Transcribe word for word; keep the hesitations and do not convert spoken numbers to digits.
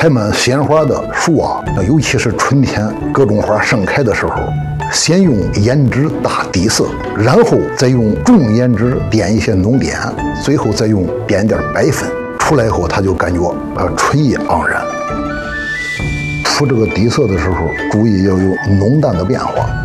开满鲜花的树啊，尤其是春天各种花盛开的时候，先用胭脂打底色，然后再用重胭脂点一些浓点，最后再用点一点白粉，出来以后他就感觉呃春意盎然。出这个底色的时候，注意要有浓淡的变化。